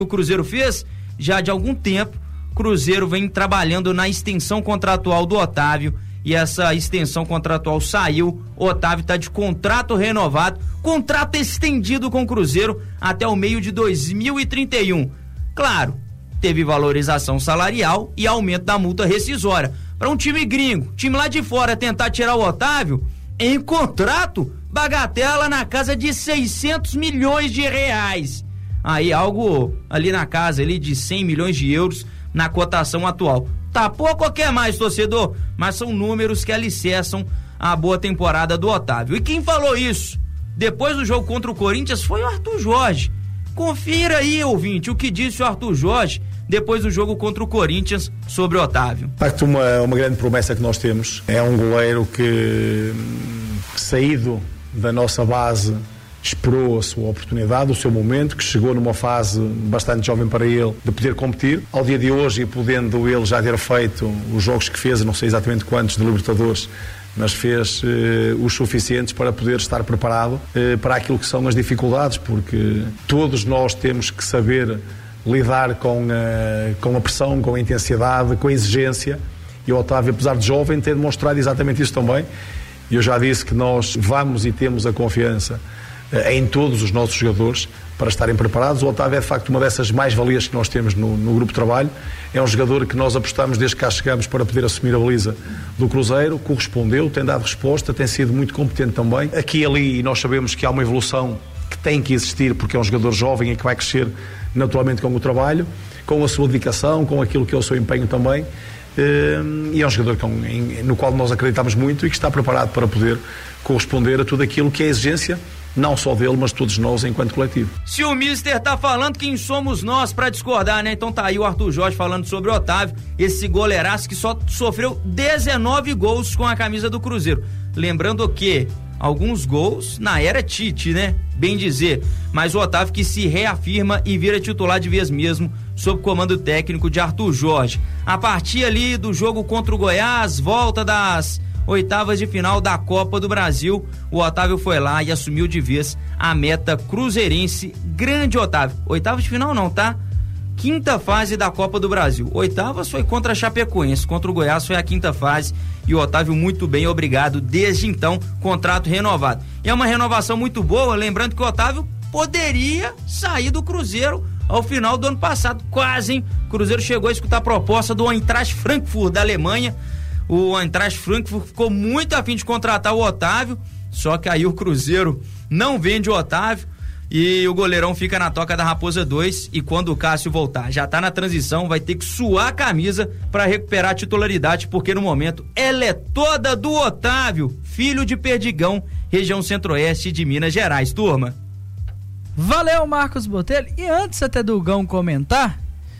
o Cruzeiro fez? Já de algum tempo, o Cruzeiro vem trabalhando na extensão contratual do Otávio, e essa extensão contratual saiu. O Otávio está de contrato renovado, contrato estendido com o Cruzeiro até o meio de 2031. Claro, teve valorização salarial e aumento da multa rescisória. Para um time gringo, time lá de fora, tentar tirar o Otávio, em contrato, bagatela na casa de 600 milhões de reais. Aí algo ali na casa ali de 100 milhões de euros na cotação atual. Tá pouco ou quer mais, torcedor? Mas são números que alicerçam a boa temporada do Otávio. E quem falou isso depois do jogo contra o Corinthians foi o Arthur Jorge. Confira aí, ouvinte, o que disse o Arthur Jorge depois do jogo contra o Corinthians sobre o Otávio. De facto, uma grande promessa que nós temos. É um goleiro que, saído da nossa base, esperou a sua oportunidade, o seu momento, que chegou numa fase bastante jovem para ele de poder competir. Ao dia de hoje, e podendo ele já ter feito os jogos que fez, não sei exatamente quantos de Libertadores, mas fez os suficientes para poder estar preparado para aquilo que são as dificuldades, porque todos nós temos que saber lidar com a pressão, com a intensidade, com a exigência, e o Otávio, apesar de jovem, tem demonstrado exatamente isso também. E eu já disse que nós vamos e temos a confiança em todos os nossos jogadores para estarem preparados. O Otávio é de facto uma dessas mais-valias que nós temos no grupo de trabalho. É um jogador que nós apostamos desde que cá chegamos para poder assumir a baliza do Cruzeiro, correspondeu, tem dado resposta, tem sido muito competente também. Aqui e ali, e nós sabemos que há uma evolução que tem que existir, porque é um jogador jovem e que vai crescer naturalmente com o trabalho, com a sua dedicação, com aquilo que é o seu empenho também. E é um jogador no qual nós acreditamos muito e que está preparado para poder corresponder a tudo aquilo que é a exigência, não só dele, mas todos nós enquanto coletivo. Se o Mister tá falando, quem somos nós para discordar, né? Então tá aí o Arthur Jorge falando sobre o Otávio, esse goleiraço que só sofreu 19 gols com a camisa do Cruzeiro. Lembrando que alguns gols na era Tite, né? Bem dizer, mas o Otávio que se reafirma e vira titular de vez mesmo sob o comando técnico de Arthur Jorge. A partir ali do jogo contra o Goiás, volta das oitavas de final da Copa do Brasil, o Otávio foi lá e assumiu de vez a meta cruzeirense. Grande Otávio. Oitavas de final não, tá? Quinta fase da Copa do Brasil. Oitavas foi contra a Chapecoense, contra o Goiás foi a quinta fase, e o Otávio muito bem, obrigado. Desde então, contrato renovado. E é uma renovação muito boa, lembrando que o Otávio poderia sair do Cruzeiro ao final do ano passado, quase, hein? O Cruzeiro chegou a escutar a proposta do Eintracht Frankfurt da Alemanha. O Eintracht Frankfurt ficou muito a fim de contratar o Otávio, só que aí o Cruzeiro não vende o Otávio e o goleirão fica na toca da Raposa 2, e quando o Cássio voltar, já tá na transição, vai ter que suar a camisa para recuperar a titularidade, porque no momento ela é toda do Otávio, filho de Perdigão, região centro-oeste de Minas Gerais, turma. Valeu, Marcos Botelho. E antes até do Gão comentar,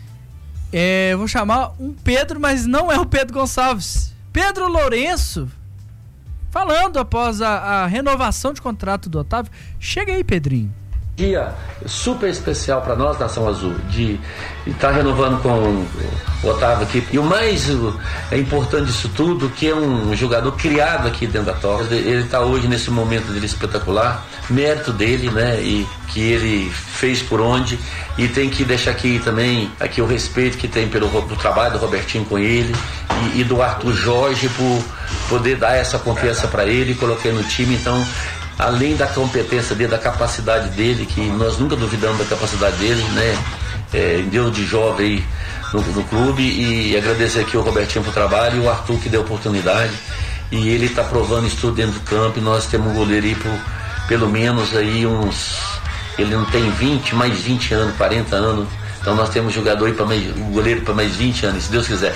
eu vou chamar um Pedro, mas não é o Pedro Gonçalves. Pedro Lourenço, falando após a renovação de contrato do Otávio. Chega aí, Pedrinho. Dia super especial para nós, Nação Azul, de estar renovando com o Otávio aqui. E o mais importante disso tudo, que é um jogador criado aqui dentro da toca. Ele está hoje nesse momento dele espetacular, mérito dele, né? E que ele fez por onde. E tem que deixar aqui também o respeito que tem pelo trabalho do Robertinho com ele e do Arthur Jorge por poder dar essa confiança para ele e colocar no time. Então, além da competência dele, da capacidade dele, que nós nunca duvidamos da capacidade dele, né? Deu de jovem aí no clube, e agradecer aqui o Robertinho pro trabalho e o Arthur que deu oportunidade, e ele tá provando isso tudo dentro do campo, e nós temos um goleiro aí por pelo menos aí ele não tem 20, mais 20 anos, 40 anos, então nós temos jogador aí um goleiro para mais 20 anos, se Deus quiser.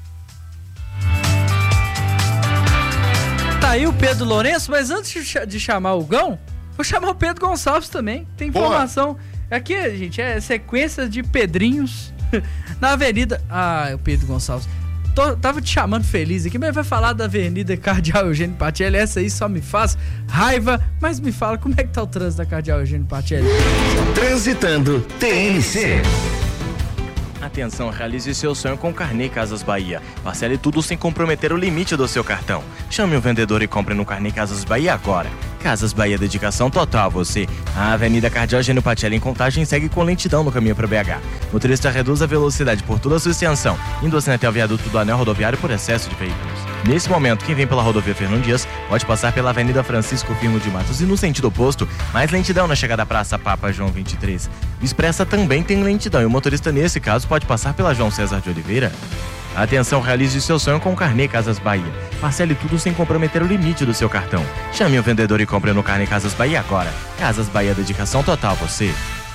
Tá aí o Pedro Lourenço, mas antes de chamar o Gão, vou chamar o Pedro Gonçalves também. Tem informação. Aqui, gente, é sequência de Pedrinhos na Avenida. Ah, o Pedro Gonçalves. Tava te chamando feliz aqui, mas vai falar da Avenida Cardeal Eugênio Patielli. Essa aí só me faz raiva, mas me fala como é que tá o trânsito da Cardeal Eugênio Patielli. Transitando TNC. Atenção, realize seu sonho com o Carnê Casas Bahia. Parcele tudo sem comprometer o limite do seu cartão. Chame o vendedor e compre no Carnê Casas Bahia agora. Casas Bahia, dedicação total a você. A Avenida Cardiógeno Pacelli em Contagem segue com lentidão no caminho para o BH. Motorista reduz a velocidade por toda a sua extensão, indo assim até o viaduto do anel rodoviário por excesso de veículos. Nesse momento, quem vem pela rodovia Fernão Dias pode passar pela Avenida Francisco Firmo de Matos e no sentido oposto, mais lentidão na chegada à Praça Papa João 23. O Expressa também tem lentidão e o motorista nesse caso pode passar pela João César de Oliveira. Atenção, realize seu sonho com o Carnê Casas Bahia. Parcele tudo sem comprometer o limite do seu cartão. Chame o vendedor e compre no Carnê Casas Bahia agora. Casas Bahia, dedicação total a você.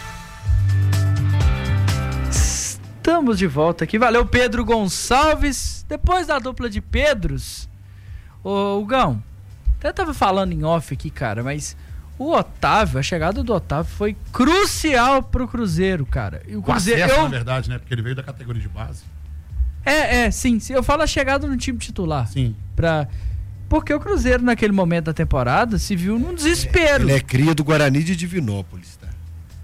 Estamos de volta aqui. Valeu, Pedro Gonçalves. Depois da dupla de Pedros, ô Gão, até tava falando em off aqui, cara, mas o Otávio, a chegada do Otávio foi crucial pro Cruzeiro, cara. E o Cruzeiro, acesso, na verdade, né? Porque ele veio da categoria de base. Sim. Eu falo a chegada no time titular. Sim. Porque o Cruzeiro, naquele momento da temporada, se viu num desespero. Ele é cria do Guarani de Divinópolis, tá?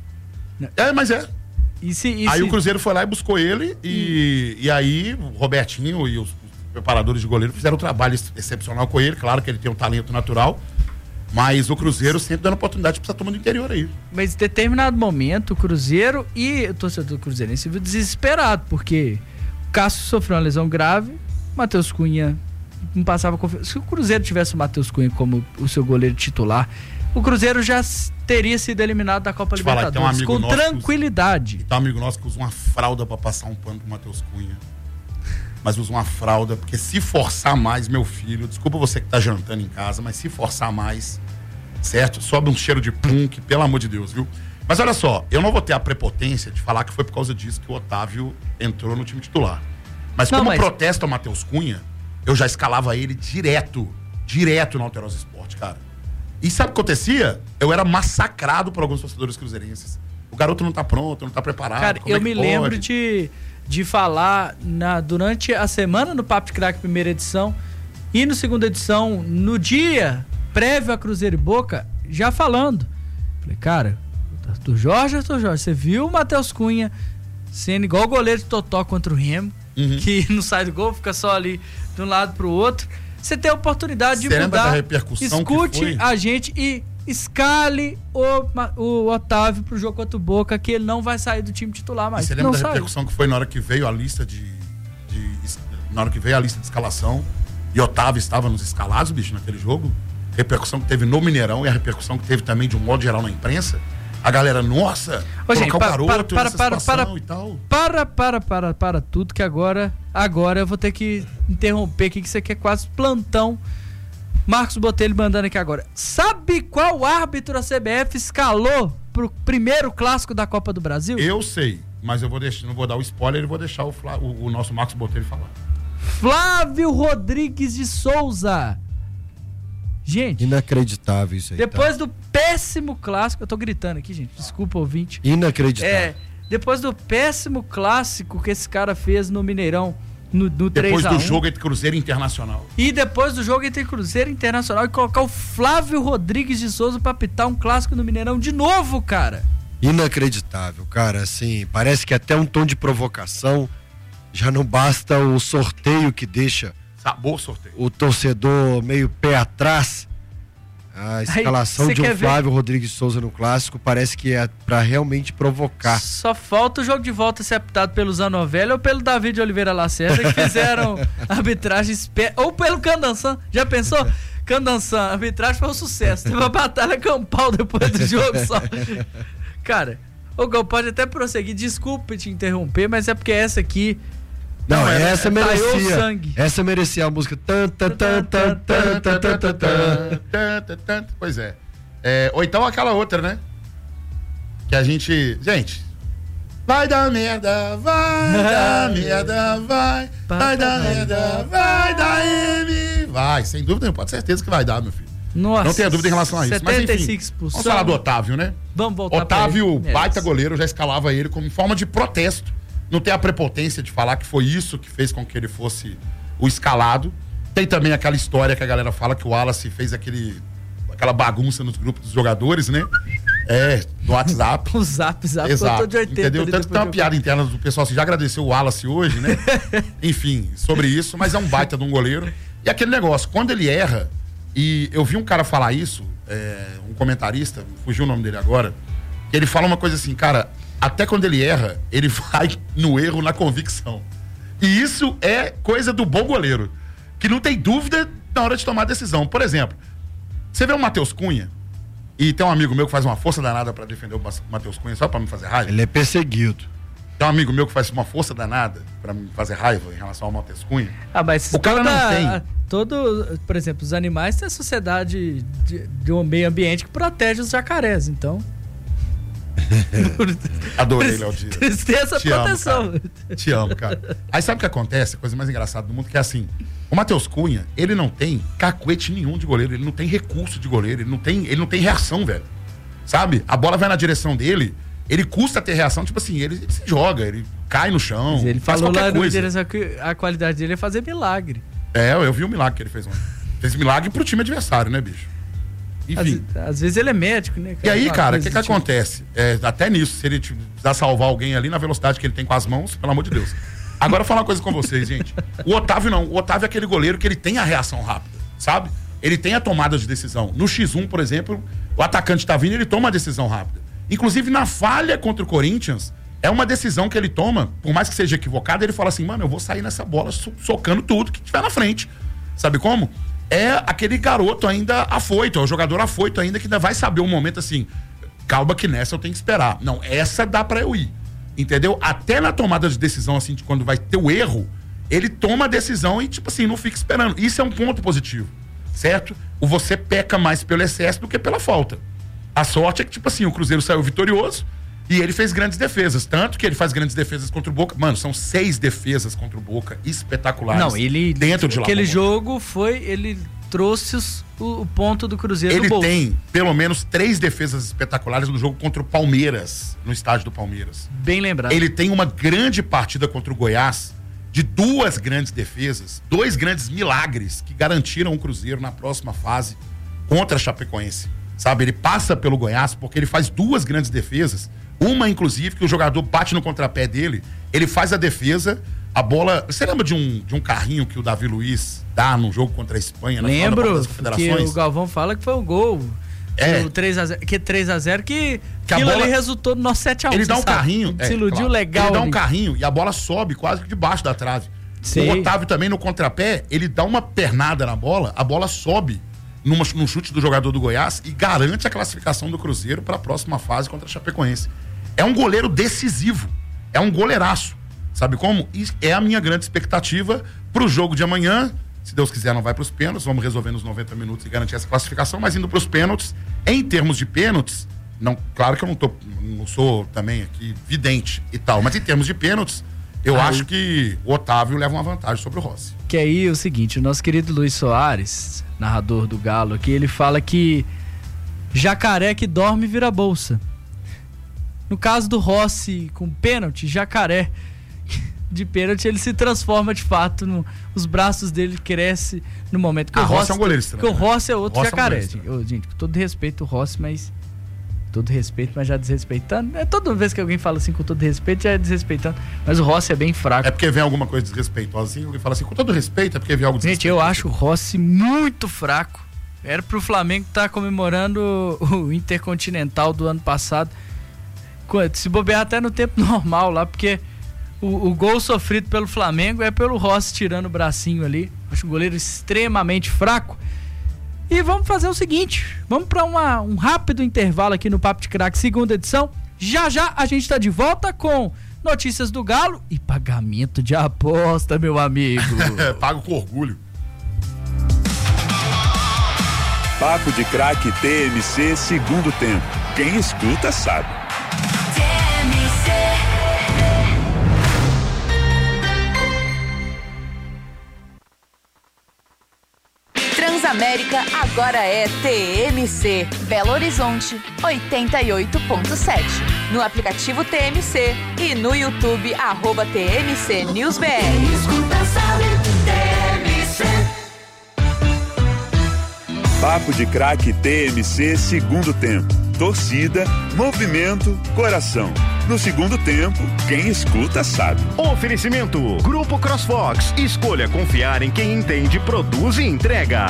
Mas é. Aí o Cruzeiro foi lá e buscou ele e aí o Robertinho e os preparadores de goleiro fizeram um trabalho excepcional com ele. Claro que ele tem um talento natural, mas o Cruzeiro sempre dando oportunidade pra essa turma do interior aí. Mas em determinado momento o Cruzeiro e o torcedor do Cruzeirense se viu desesperado, porque o Cássio sofreu uma lesão grave, o Matheus Cunha não passava confiança. Se o Cruzeiro tivesse o Matheus Cunha como o seu goleiro titular, o Cruzeiro já teria sido eliminado da Copa Libertadores com tranquilidade. Tem um amigo nosso que usa uma fralda pra passar um pano pro Matheus Cunha. Mas usa uma fralda, porque se forçar mais, meu filho, desculpa você que tá jantando em casa, mas se forçar mais, certo? Sobe um cheiro de punk, pelo amor de Deus, viu? Mas olha só, eu não vou ter a prepotência de falar que foi por causa disso que o Otávio entrou no time titular. Mas como protesto ao Matheus Cunha, eu já escalava ele direto no Alterosa Esporte, cara. E sabe o que acontecia? Eu era massacrado por alguns torcedores cruzeirenses. O garoto não tá pronto, não tá preparado. Cara, eu me lembro de falar durante a semana no Papo de Craque primeira edição e no segunda edição, no dia prévio a Cruzeiro e Boca, já falando. Falei, cara, Arthur Jorge, você viu o Matheus Cunha sendo igual o goleiro de Totó contra o Remo, que não sai do gol, fica só ali de um lado pro outro. Você tem a oportunidade de mudar, escute a gente e escale o Otávio pro jogo contra o Boca, que ele não vai sair do time titular mais. Você lembra da repercussão que foi na hora que veio a lista na hora que veio a lista de escalação e Otávio estava nos escalados, bicho, naquele jogo? Repercussão que teve no Mineirão e a repercussão que teve também de um modo geral na imprensa. A galera, nossa, gente, colocar o garoto nessa situação e tal. Para tudo, que agora eu vou ter que interromper aqui, que isso aqui é quase plantão. Marcos Botelho mandando aqui agora. Sabe qual árbitro a CBF escalou pro primeiro clássico da Copa do Brasil? Eu sei, mas eu vou deixar, não vou dar o spoiler, eu vou deixar o nosso Marcos Botelho falar. Flávio Rodrigues de Souza. Gente, inacreditável isso aí. Depois do péssimo clássico, eu tô gritando aqui, gente, desculpa, ouvinte. Inacreditável. Depois do péssimo clássico que esse cara fez no Mineirão, no 3-1. Depois do jogo entre Cruzeiro e Internacional. E depois do jogo entre Cruzeiro e Internacional, e colocar o Flávio Rodrigues de Souza pra apitar um clássico no Mineirão de novo, cara. Inacreditável, cara, assim, parece que até um tom de provocação, já não basta o sorteio que deixa sabor sorteio. O torcedor meio pé atrás. A escalação de um Flávio Rodrigues de Souza no clássico parece que é pra realmente provocar. Só falta o jogo de volta ser apitado pelo Zanovelli ou pelo David de Oliveira Lacerda, que fizeram arbitragens, ou pelo Candansan. Já pensou? Candansan, a arbitragem foi um sucesso. Teve uma batalha campal depois do jogo só. Cara, o Gol pode até prosseguir. Desculpe te interromper, mas é porque essa aqui... Não, essa merecia. Essa merecia a música. Pois é. Ou então aquela outra, né? Que a gente. Gente. Vai dar merda, vai dar merda, vai dar merda, vai dar M. Vai, sem dúvida nenhuma, pode ter certeza que vai dar, meu filho. Nossa, não tenha dúvida em relação a isso. 75%. Mas enfim, vamos falar do Otávio, né? Vamos voltar. Otávio, baita goleiro, já escalava ele como forma de protesto. Não tem a prepotência de falar que foi isso que fez com que ele fosse o escalado. Tem também aquela história que a galera fala que o Wallace fez aquela bagunça nos grupos dos jogadores, né? Do WhatsApp. O Zap Exato, de 80. entendeu? Tanto que tem uma piada interna do pessoal assim, já agradeceu o Wallace hoje, né? Enfim, sobre isso, mas é um baita de um goleiro. E aquele negócio, quando ele erra, e eu vi um cara falar isso, um comentarista, fugiu o nome dele agora, que ele fala uma coisa assim, cara, até quando ele erra, ele vai no erro na convicção. E isso é coisa do bom goleiro, que não tem dúvida na hora de tomar a decisão. Por exemplo, você vê o Matheus Cunha, e tem um amigo meu que faz uma força danada pra defender o Matheus Cunha, só pra me fazer raiva. Ele é perseguido. Tem um amigo meu que faz uma força danada pra me fazer raiva em relação ao Matheus Cunha. Mas o cara não tem. Por exemplo, os animais têm a sociedade de um meio ambiente que protege os jacarés, então... Adorei, Léo Dias. Tristeza, proteção. Te amo, cara. Aí sabe o que acontece? A coisa mais engraçada do mundo que é assim, o Matheus Cunha, ele não tem cacuete nenhum de goleiro, ele não tem recurso de goleiro, ele não tem reação, velho. Sabe? A bola vai na direção dele, ele custa ter reação, tipo assim, ele se joga, ele cai no chão. Mas ele falou lá no direção que a qualidade dele é fazer milagre. Eu vi o milagre que ele fez ontem. Fez milagre pro time adversário, né, bicho? Enfim. Às vezes ele é médico, né? E aí, cara, o que acontece? Até nisso, se ele precisar salvar alguém ali na velocidade que ele tem com as mãos, pelo amor de Deus. Agora eu vou falar uma coisa com vocês, gente. O Otávio não. O Otávio é aquele goleiro que ele tem a reação rápida, sabe? Ele tem a tomada de decisão. No X1, por exemplo, o atacante tá vindo e ele toma a decisão rápida. Inclusive, na falha contra o Corinthians, é uma decisão que ele toma, por mais que seja equivocada, ele fala assim, mano, eu vou sair nessa bola socando tudo que tiver na frente. Sabe como? É aquele garoto ainda afoito, é o jogador afoito ainda que ainda vai saber um momento assim, calma que nessa eu tenho que esperar. Não, essa dá pra eu ir, entendeu? Até na tomada de decisão, assim, de quando vai ter o erro, ele toma a decisão e, tipo assim, não fica esperando. Isso é um ponto positivo, certo? Você peca mais pelo excesso do que pela falta. A sorte é que, tipo assim, o Cruzeiro saiu vitorioso e ele fez grandes defesas. Tanto que ele faz grandes defesas contra o Boca. Mano, são 6 defesas contra o Boca espetaculares. Não, ele dentro de lá. Aquele jogo ele trouxe o ponto do Cruzeiro ele do bolso. Tem pelo menos 3 defesas espetaculares no jogo contra o Palmeiras, no estádio do Palmeiras. Bem lembrado. Ele tem uma grande partida contra o Goiás, de 2 grandes defesas, 2 grandes milagres que garantiram o Cruzeiro na próxima fase contra a Chapecoense. Sabe, ele passa pelo Goiás porque ele faz 2 grandes defesas. Uma, inclusive, que o jogador bate no contrapé dele, ele faz a defesa, a bola... Você lembra de um carrinho que o Davi Luiz dá no jogo contra a Espanha? Lembro, que o Galvão fala que foi o gol. O 3x0, que 3x0, que aquilo ali resultou no nosso 7x1. Ele dá um carrinho... Se iludiu legal. Ele dá um carrinho e a bola sobe quase que debaixo da trave. Sim. O Otávio também no contrapé, ele dá uma pernada na bola, a bola sobe num chute do jogador do Goiás e garante a classificação do Cruzeiro para a próxima fase contra a Chapecoense. É um goleiro decisivo, é um goleiraço, sabe como? E é a minha grande expectativa pro jogo de amanhã. Se Deus quiser, não vai pros pênaltis, vamos resolver nos 90 minutos e garantir essa classificação, mas indo pros pênaltis, em termos de pênaltis, não, claro que eu não sou também aqui vidente e tal, mas em termos de pênaltis, eu acho que o Otávio leva uma vantagem sobre o Rossi. Que aí é o seguinte, o nosso querido Luiz Soares, narrador do Galo aqui, ele fala que jacaré que dorme vira bolsa. No caso do Rossi com pênalti, jacaré de pênalti, ele se transforma de fato, os braços dele crescem no momento que o Rossi é um goleiro estranho. Porque o Rossi é outro Rossi jacaré. É um gente, com todo respeito o Rossi, mas todo respeito, mas já desrespeitando. Toda vez que alguém fala assim com todo respeito, já é desrespeitando. Mas o Rossi é bem fraco. É porque vem alguma coisa desrespeitosa assim, alguém fala assim, com todo respeito, é porque vem algo desrespeitoso. Gente, eu acho o Rossi muito fraco. Era pro Flamengo estar comemorando o Intercontinental do ano passado. Se bobear até no tempo normal lá, porque o gol sofrido pelo Flamengo é pelo Rossi tirando o bracinho ali. Acho um goleiro extremamente fraco. E vamos fazer o seguinte, vamos para um rápido intervalo aqui no Papo de Craque, segunda edição. Já a gente tá de volta com notícias do Galo e pagamento de aposta, meu amigo. Pago com orgulho. Papo de Craque TMC, segundo tempo. Quem escuta sabe. Transamérica agora é TMC. Belo Horizonte 88.7. No aplicativo TMC e no YouTube @TMC News BR. Papo de Craque TMC, segundo tempo. torcida, movimento, coração. No segundo tempo, quem escuta sabe. Oferecimento Grupo CrossFox. Escolha confiar em quem entende, produz e entrega.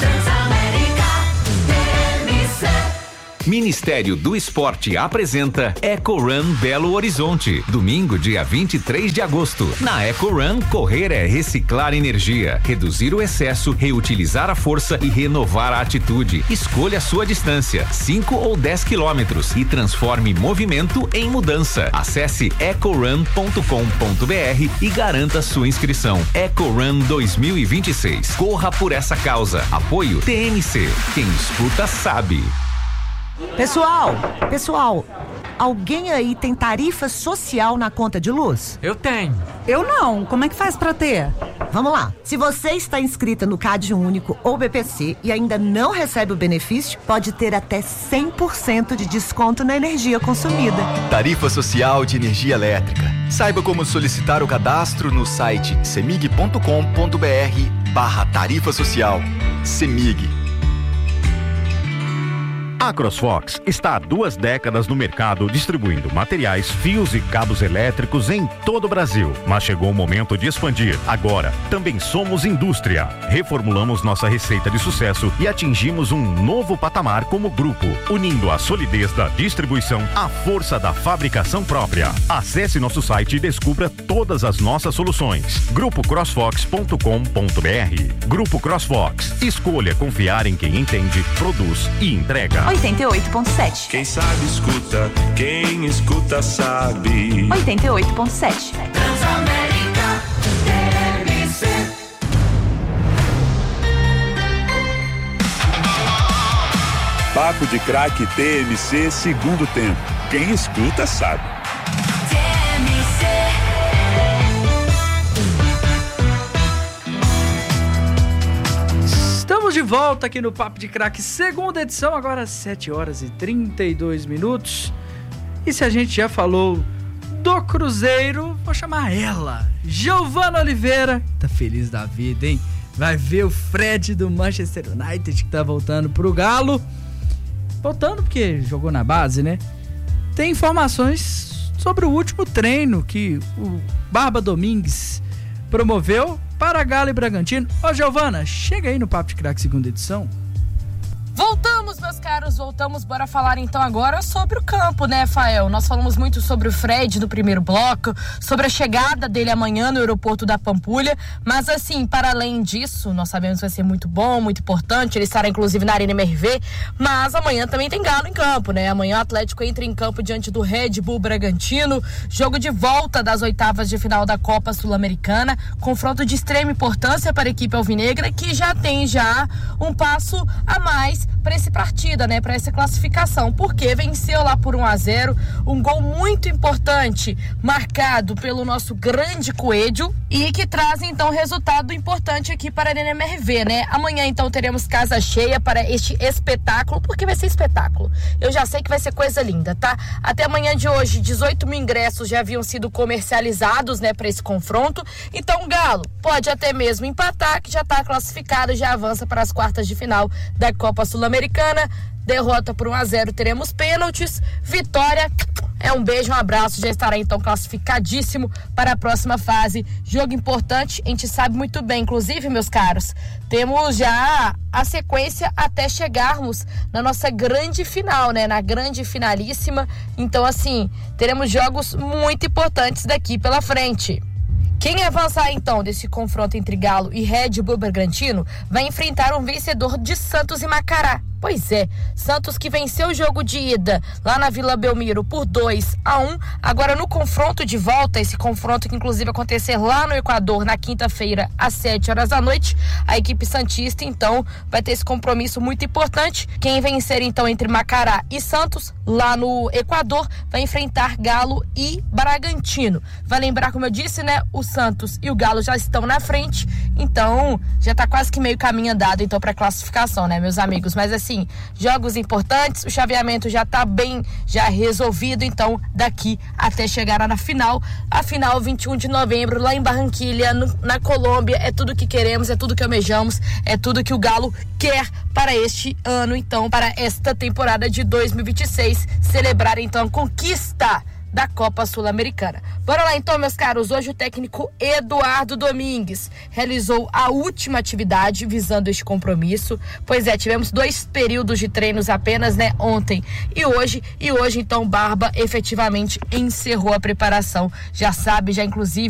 Ministério do Esporte apresenta EcoRun Belo Horizonte, domingo, dia 23 de agosto. Na EcoRun, correr é reciclar energia, reduzir o excesso, reutilizar a força e renovar a atitude. Escolha a sua distância, 5 ou 10 quilômetros, e transforme movimento em mudança. Acesse ecorun.com.br e garanta sua inscrição. EcoRun 2026. Corra por essa causa. Apoio TMC. Quem escuta sabe. Pessoal, alguém aí tem tarifa social na conta de luz? Eu tenho. Eu não. Como é que faz pra ter? Vamos lá. Se você está inscrita no CAD Único ou BPC e ainda não recebe o benefício, pode ter até 100% de desconto na energia consumida. Tarifa Social de Energia Elétrica. Saiba como solicitar o cadastro no site cemig.com.br/tarifa social. Cemig. A CrossFox está há 2 décadas no mercado distribuindo materiais, fios e cabos elétricos em todo o Brasil. Mas chegou o momento de expandir. Agora, também somos indústria. Reformulamos nossa receita de sucesso e atingimos um novo patamar como grupo, unindo a solidez da distribuição à força da fabricação própria. Acesse nosso site e descubra todas as nossas soluções. grupocrossfox.com.br. Grupo CrossFox. Escolha confiar em quem entende, produz e entrega. 88.7. Quem sabe escuta, quem escuta sabe. 88.7. Transamérica TMC. Papo de Craque TMC, segundo tempo. Quem escuta sabe. Estamos de volta aqui no Papo de Craque, segunda edição, agora 7h32. E se a gente já falou do Cruzeiro, vou chamar ela, Giovana Oliveira. Tá feliz da vida, hein? Vai ver o Fred do Manchester United, que tá voltando pro Galo. Voltando porque jogou na base, né? Tem informações sobre o último treino que o Barba Domingues promoveu para Galo e Bragantino. Ô, Giovana, chega aí no Papo de Craque, segunda edição. Voltamos, meus caros, voltamos. Bora falar então agora sobre o campo, né, Fael? Nós falamos muito sobre o Fred no primeiro bloco, sobre a chegada dele amanhã no aeroporto da Pampulha, mas assim, para além disso, nós sabemos que vai ser muito bom, muito importante, ele estará inclusive na Arena MRV, mas amanhã também tem Galo em campo, né? Amanhã o Atlético entra em campo diante do Red Bull Bragantino, jogo de volta das oitavas de final da Copa Sul-Americana, confronto de extrema importância para a equipe alvinegra, que já tem um passo a mais para essa partida, né, para essa classificação, porque venceu lá por 1-0, um gol muito importante marcado pelo nosso grande Coelho e que traz então resultado importante aqui para a Arena MRV, né? Amanhã então teremos casa cheia para este espetáculo, porque vai ser espetáculo. Eu já sei que vai ser coisa linda, tá? Até amanhã de hoje, 18 mil ingressos já haviam sido comercializados, né, para esse confronto. Então o Galo pode até mesmo empatar, que já está classificado, já avança para as quartas de final da Copa Sul-Americana. Derrota por 1-0, teremos pênaltis. Vitória é um beijo, um abraço, já estará então classificadíssimo para a próxima fase. Jogo importante, a gente sabe muito bem. Inclusive, meus caros, temos já a sequência até chegarmos na nossa grande final, né? Na grande finalíssima. Então, assim, teremos jogos muito importantes daqui pela frente. Quem avançar então desse confronto entre Galo e Red Bull Bragantino vai enfrentar um vencedor de Santos e Macará. Pois é, Santos que venceu o jogo de ida lá na Vila Belmiro por 2-1, agora no confronto de volta, esse confronto que inclusive acontecer lá no Equador na quinta-feira às 7h da noite, a equipe santista então vai ter esse compromisso muito importante. Quem vencer então entre Macará e Santos lá no Equador vai enfrentar Galo e Bragantino. Vai lembrar, como eu disse, né, o Santos e o Galo já estão na frente, então já tá quase que meio caminho andado então para classificação, né, meus amigos? Mas assim, assim, jogos importantes, o chaveamento já tá bem já resolvido, então daqui até chegar na final, a final 21 de novembro, lá em Barranquilha, na Colômbia, é tudo que queremos, é tudo que almejamos, é tudo que o Galo quer para este ano, então, para esta temporada de 2026, celebrar então a conquista da Copa Sul-Americana. Bora lá então, meus caros. Hoje o técnico Eduardo Domingues realizou a última atividade visando este compromisso. Pois é, tivemos 2 períodos de treinos apenas, né, ontem e hoje então Barba efetivamente encerrou a preparação. Já sabe, já inclusive